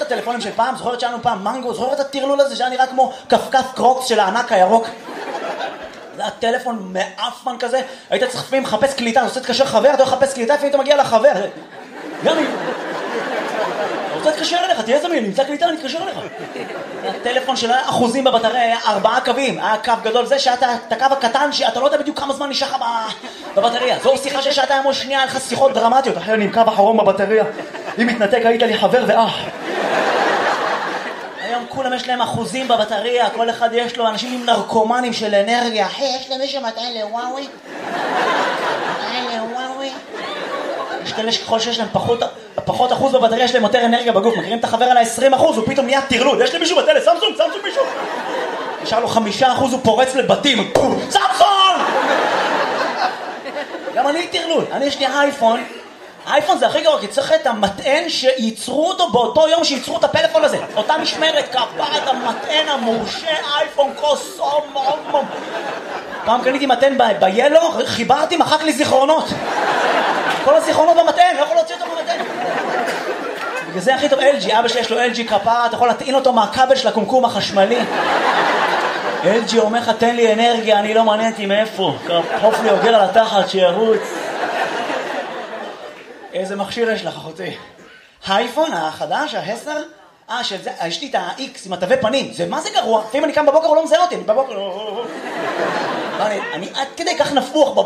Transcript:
הטלפונים של פעם? זוכרת שלנו פעם מנגו? זוכרת את הטרלול הזה שהיה נראה כמו כפכף קרוקס של הענק הירוק? זה היה טלפון מאפמן כזה, היית צריך לפעמים לחפש קליטה, אתה רוצה להתקשר חבר, אתה לחפש קליטה, לפעמים אתה מגיע לחבר. גם אם... אתה רוצה להתקשר אליך, תהיה זמין, נמצא קליטה, אני אתקשר אליך. הטלפון של אחוזים בבטריה היה 4 קווים, היה קו גדול, זה שאתה את הקו הקטן שאתה לא יודע בדיוק כמה זמן נשאר לך בבטריה. זו שיחה של שעתיים או שנייה, היה לך שיחות דרמטיות, אחרי אני עם קו אחרון בבטריה, אם מתנתק היית לי חבר ואח. היום כולם יש להם אחוזים בבטריה, כל אחד יש לו, אנשים עם נרקומנים של אנרגיה. אחי, יש למישהו מטען לוואוי? יש כאלה שככל שיש להם פחות אחוז בבטריה, יש להם יותר אנרגיה בגוף. מכירים את החבר על ה-20%, הוא פתאום נהיה טרלוד. יש למישהו בטלס, סמסונג מישהו. נשאר לו 5%, הוא פורץ לבתים. סמסונג! גם אני טרלוד. אני יש לי אייפון. האייפון זה הכי גרוע, כי צריך את המטען שייצרו אותו באותו יום שייצרו את הפלאפון הזה. אותה משמרת, כפרת המטען המורשה, אייפון קוסום. פעם קניתי מטען ביילו, חיברתי, מחק לי זיכרונות. כל הזיכרונות במטען, לא יכול להוציא אותו במטען. בגלל זה הכי טוב LG, אבא שלי יש לו LG כפרה, אתה יכול להטעין אותו מהכבל של הקומקום החשמלי. LG אומר לך, תן לי אנרגיה, אני לא מעניינתי מאיפה. קרפוף לי אוגר על התחת, שירוץ. איזה מכשיר יש לך, אחותי? האייפון החדש, ההסר? שזה, יש לי את ה-X עם התווי פנים. זה מה זה גרוע? לפעמים אני קם בבוקר, הוא לא מזהה אותי. אני בבוקר, אני עד כדי כך נפוח